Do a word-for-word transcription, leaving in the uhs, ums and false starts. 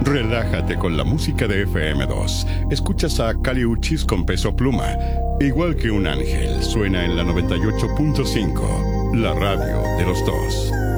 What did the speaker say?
Relájate con la música de F M dos. Escuchas a Kali Uchis con Peso Pluma. Igual que un ángel, suena en la noventa y ocho punto cinco, la radio de los dos.